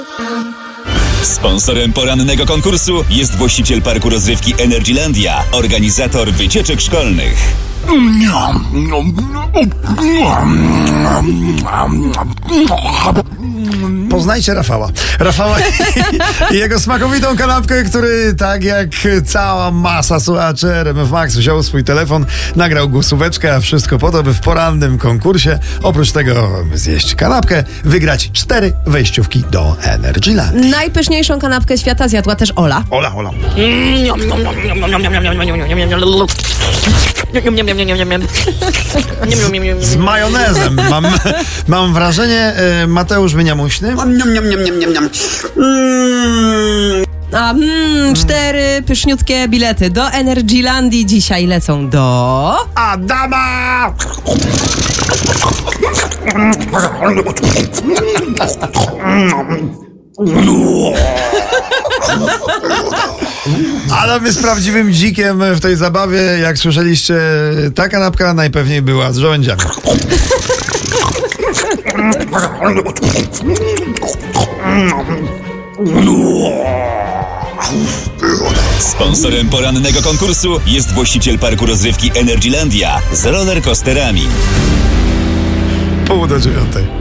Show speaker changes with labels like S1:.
S1: Sponsorem porannego konkursu jest właściciel parku rozrywki Energylandia, organizator wycieczek szkolnych.
S2: Poznajcie Rafała. Rafała i jego smakowitą kanapkę, który tak jak cała masa słuchaczy RMF Max wziął swój telefon, nagrał głosóweczkę, a wszystko po to, by w porannym konkursie oprócz tego zjeść kanapkę, wygrać 4 wejściówki do Energyland.
S3: Najpyszniejszą kanapkę świata zjadła też Ola.
S2: Ola. Z majonezem. Mam wrażenie, Mateusz Wyniamuśny.
S3: 4 pyszniutkie bilety do Energylandii dzisiaj lecą do...
S2: Adama! Adam jest prawdziwym dzikiem w tej zabawie. Jak słyszeliście, ta kanapka najpewniej była z żołędziami.
S1: Sponsorem porannego konkursu jest właściciel parku rozrywki Energylandia z rollercoasterami.
S2: 8:30.